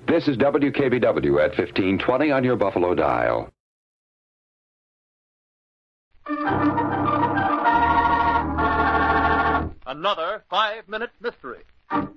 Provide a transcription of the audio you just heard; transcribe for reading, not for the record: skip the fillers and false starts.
This is WKBW at 1520 on your Buffalo dial. Another 5-minute mystery.